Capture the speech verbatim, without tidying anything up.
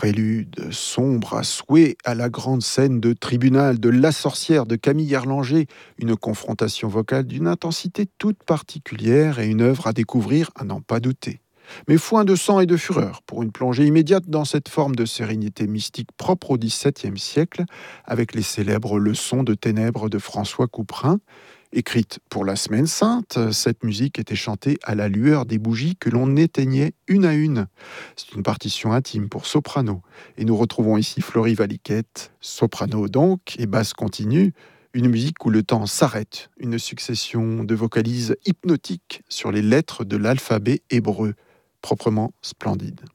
prélude sombre à souhait à la grande scène de tribunal de La Sorcière de Camille Erlanger, une confrontation vocale d'une intensité toute particulière et une œuvre à découvrir à n'en pas douter. Mais foin de sang et de fureur pour une plongée immédiate dans cette forme de sérénité mystique propre au dix-septième siècle, avec les célèbres Leçons de ténèbres de François Couperin. Écrite pour la Semaine Sainte, cette musique était chantée à la lueur des bougies que l'on éteignait une à une. C'est une partition intime pour soprano. Et nous retrouvons ici Florie Valiquette, soprano donc, et basse continue, une musique où le temps s'arrête, une succession de vocalises hypnotiques sur les lettres de l'alphabet hébreu, proprement splendide.